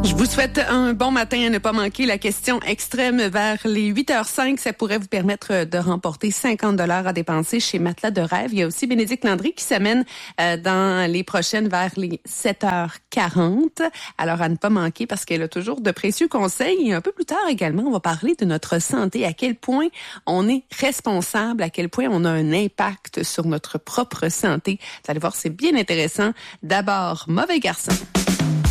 Je vous souhaite un bon matin à ne pas manquer. La question extrême vers les 8h05, ça pourrait vous permettre de remporter 50 $ à dépenser chez Matelas de Rêve. Il y a aussi Bénédicte Landry qui s'amène dans les prochaines vers les 7h40. Alors à ne pas manquer parce qu'elle a toujours de précieux conseils. Et un peu plus tard également, on va parler de notre santé, à quel point on est responsable, à quel point on a un impact sur notre propre santé. Vous allez voir, c'est bien intéressant. D'abord, Mauvais garçon.